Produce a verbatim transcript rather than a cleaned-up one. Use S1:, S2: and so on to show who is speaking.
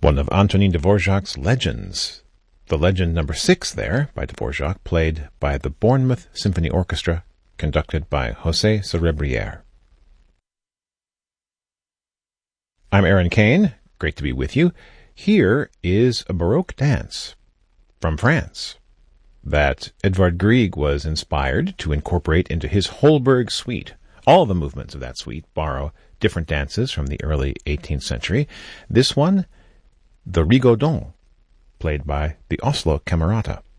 S1: one of Antonin Dvorak's legends. The legend number six there, by Dvorak, played by the Bournemouth Symphony Orchestra, conducted by José Cerebriere. I'm Aaron Kane. Great to be with you. Here is a Baroque dance from France that Edvard Grieg was inspired to incorporate into his Holberg suite. All the movements of that suite borrow different dances from the early eighteenth century. This one, the Rigodon, played by the Oslo Camerata.